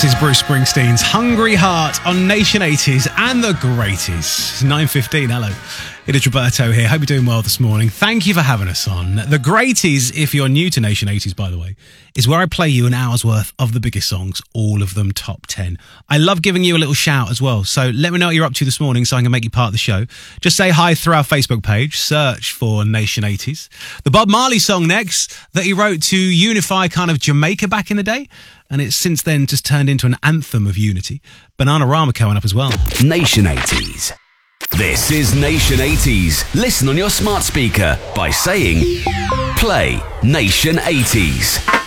This is Bruce Springsteen's Hungry Heart on Nation 80s and the Greaties. 9:15, hello. It is Roberto here. Hope you're doing well this morning. Thank you for having us on. The Greaties, if you're new to Nation 80s, by the way, is where I play you an hour's worth of the biggest songs, all of them top 10. I love giving you a little shout as well, so let me know what you're up to this morning so I can make you part of the show. Just say hi through our Facebook page, search for Nation 80s. The Bob Marley song next that he wrote to unify kind of Jamaica back in the day, and it's since then just turned into an anthem of unity. Bananarama coming up as well. Nation 80s. This is Nation 80s. Listen on your smart speaker by saying, play Nation 80s.